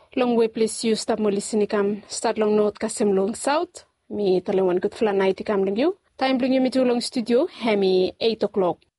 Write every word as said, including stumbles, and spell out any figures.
Long way please you stop mo listening kam start long note kasem long south. Mi talawan good flanite kam lang you. Time bring you me to long studio hemi eight o'clock.